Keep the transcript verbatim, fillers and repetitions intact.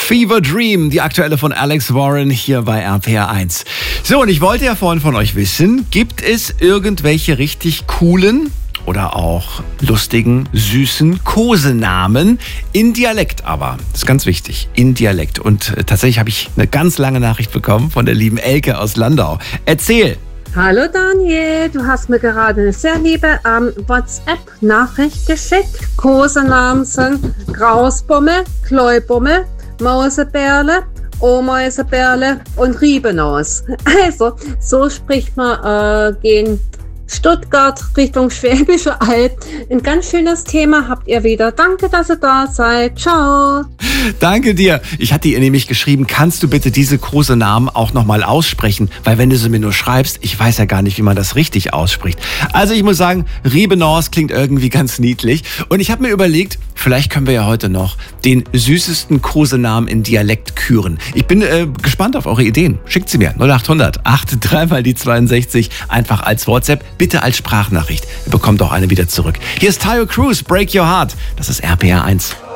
Fever Dream, die aktuelle von Alex Warren hier bei R P R eins. So, und ich wollte ja vorhin von euch wissen, gibt es irgendwelche richtig coolen oder auch lustigen, süßen Kosenamen in Dialekt aber. Das ist ganz wichtig, in Dialekt. Und äh, tatsächlich habe ich eine ganz lange Nachricht bekommen von der lieben Elke aus Landau. Erzähl! Hallo Daniel, du hast mir gerade eine sehr liebe ähm, WhatsApp-Nachricht geschickt. Kosenamen sind Grausbomme, Kleubomme, Mausebärle, Ameisebärle und Riebenaus. Also, so spricht man äh, gegen Stuttgart Richtung Schwäbische Alb. Ein ganz schönes Thema habt ihr wieder. Danke, dass ihr da seid. Ciao. Danke dir. Ich hatte ihr nämlich geschrieben, kannst du bitte diese Kosenamen auch nochmal aussprechen? Weil wenn du sie mir nur schreibst, ich weiß ja gar nicht, wie man das richtig ausspricht. Also ich muss sagen, Riebenaus klingt irgendwie ganz niedlich. Und ich habe mir überlegt, vielleicht können wir ja heute noch den süßesten Kosenamen in Dialekt küren. Ich bin äh, gespannt auf eure Ideen. Schickt sie mir null acht hundert acht drei mal die zweiundsechzig einfach als WhatsApp. Bitte als Sprachnachricht. Ihr bekommt auch eine wieder zurück. Hier ist Tayo Cruz, Break Your Heart. Das ist R P R eins.